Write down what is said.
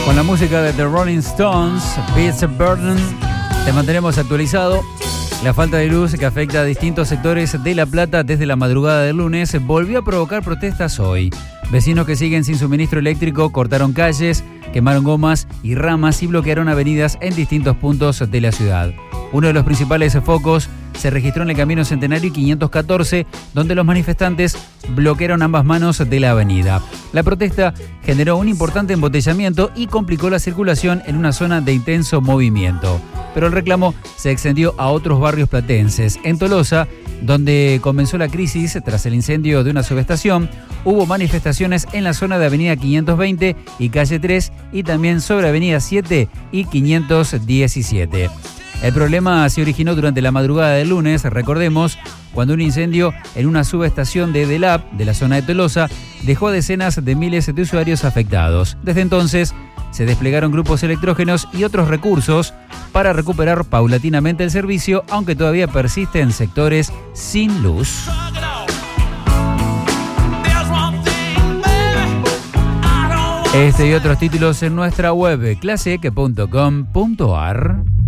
Con la música de The Rolling Stones, Beats a Burden, te mantenemos actualizado. La falta de luz que afecta a distintos sectores de La Plata desde la madrugada del lunes volvió a provocar protestas hoy. Vecinos que siguen sin suministro eléctrico cortaron calles, quemaron gomas y ramas y bloquearon avenidas en distintos puntos de la ciudad. Uno de los principales focos se registró en el Camino Centenario y 514, donde los manifestantes bloquearon ambas manos de la avenida. La protesta generó un importante embotellamiento y complicó la circulación en una zona de intenso movimiento. Pero el reclamo se extendió a otros barrios platenses. En Tolosa, donde comenzó la crisis tras el incendio de una subestación, hubo manifestaciones en la zona de Avenida 520 y Calle 3 y también sobre Avenida 7 y 517. El problema se originó durante la madrugada del lunes, recordemos, cuando un incendio en una subestación de EDELAP, de la zona de Tolosa, dejó a decenas de miles de usuarios afectados. Desde entonces, se desplegaron grupos electrógenos y otros recursos para recuperar paulatinamente el servicio, aunque todavía persisten sectores sin luz. Este y otros títulos en nuestra web, claseeque.com.ar.